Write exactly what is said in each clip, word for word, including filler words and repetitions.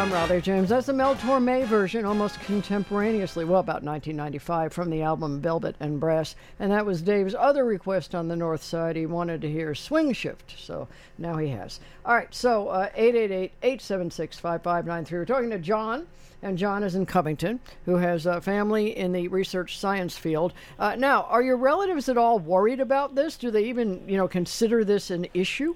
I'm Raleigh James. That's the Mel Torme version, almost contemporaneously, well, about nineteen ninety-five, from the album Velvet and Brass. And that was Dave's other request on the North Side. He wanted to hear Swing Shift, so now he has. All right, so uh, eight eight eight, eight seven six, five five nine three. We're talking to John, and John is in Covington, who has a family in the research science field. Uh, now, are your relatives at all worried about this? Do they even, you know, consider this an issue?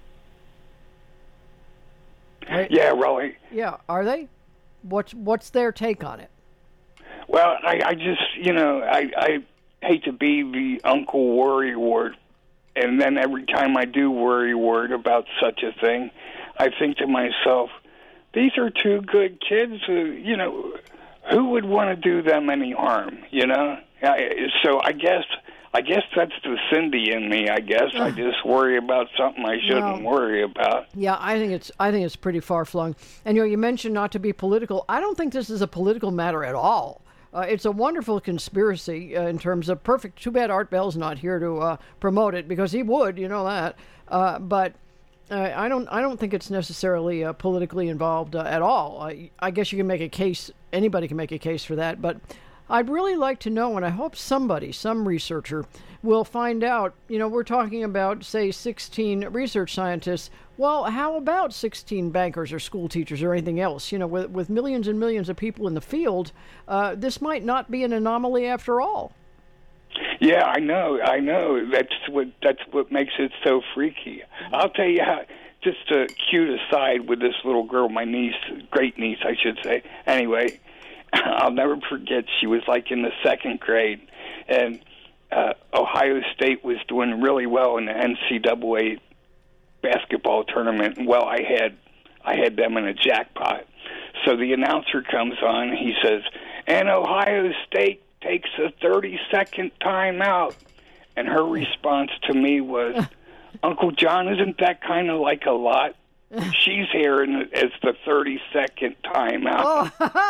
Right. Yeah, really. Yeah, are they? What's what's their take on it? Well, I, I just, you know, I, I hate to be the uncle worry wart, and then every time I do worry wart about such a thing, I think to myself, these are two good kids. Who, you know, who would want to do them any harm? You know, I, so I guess. I guess that's the Cindy in me, I guess. I just worry about something I shouldn't no. worry about. Yeah, I think it's I think it's pretty far-flung. And, you know, you mentioned not to be political. I don't think this is a political matter at all. Uh, it's a wonderful conspiracy uh, in terms of perfect. Too bad Art Bell's not here to uh, promote it, because he would, you know that. Uh, but uh, I don't I don't think it's necessarily uh, politically involved uh, at all. I, I guess you can make a case, anybody can make a case for that, but I'd really like to know, and I hope somebody, some researcher, will find out, you know, we're talking about, say, sixteen research scientists. Well, how about sixteen bankers or school teachers or anything else? You know, with, with millions and millions of people in the field, uh, this might not be an anomaly after all. Yeah, I know, I know. That's what that's what makes it so freaky. I'll tell you how, just a cute aside with this little girl, my niece, great niece, I should say. Anyway, I'll never forget, she was like in the second grade, and uh, Ohio State was doing really well in the N C double A basketball tournament. Well, I had I had them in a jackpot. So the announcer comes on, and he says, and Ohio State takes a thirty-second timeout. And her response to me was, Uncle John, isn't that kind of like a lot? She's here in, as the thirty-second timeout.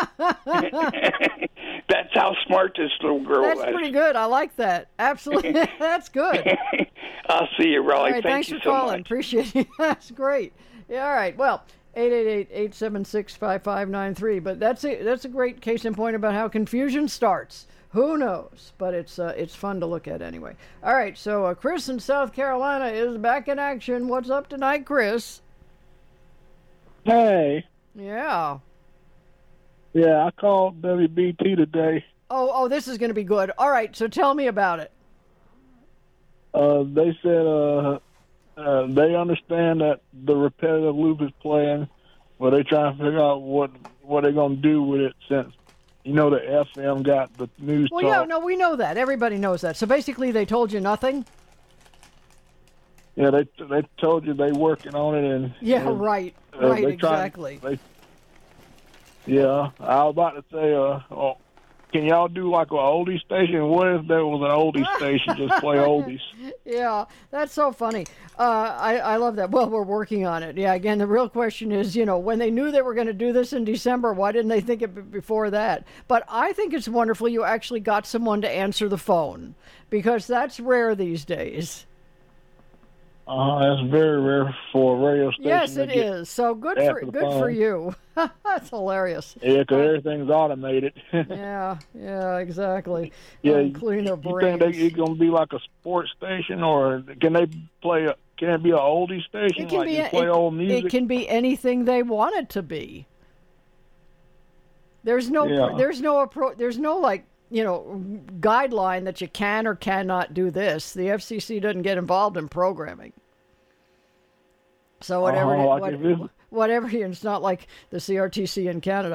Oh. That's how smart this little girl That's was. That's pretty good. I like that. Absolutely. That's good. I'll see you, Raleigh. All right, Thank thanks you for so calling. much. Appreciate it. That's great. Yeah, all right. Well, eight eight eight, eight seven six, five five nine three. But that's a, that's a great case in point about how confusion starts. Who knows? But it's uh, it's fun to look at anyway. All right, so uh, Chris in South Carolina is back in action. What's up tonight, Chris? Hey. Yeah. Yeah, I called W B T today. Oh, oh, this is going to be good. All right, so tell me about it. Uh, they said uh, uh, they understand that the repetitive loop is playing, but they're trying to figure out what what they're going to do with it since, you know, the F M got the news well, talk. Well, yeah, no, we know that. Everybody knows that. So basically they told you nothing? Yeah, they they told you they working on it, and yeah, and, right, uh, right, they exactly. Trying, they, yeah, I was about to say, uh, oh, can y'all do like an oldie station? What if there was an oldie station, just play oldies? Yeah, that's so funny. Uh, I I love that. Well, we're working on it. Yeah, again, the real question is, you know, when they knew they were going to do this in December, why didn't they think it before that? But I think it's wonderful you actually got someone to answer the phone, because that's rare these days. Uh, that's very rare for a radio station. Yes, it is. So good for good phone. for you. That's hilarious. Yeah, because uh, everything's automated. yeah, yeah, exactly. Yeah, including their brains. You think they, it's going to be like a sports station, or can they play? A, can it be an oldie station? It can like be. A, play it, old music? It can be anything they want it to be. There's no. Yeah. There's no appro- There's no like. you know, guideline that you can or cannot do this. The F C C doesn't get involved in programming. So whatever, uh, like what, whatever, it's not like the C R T C in Canada.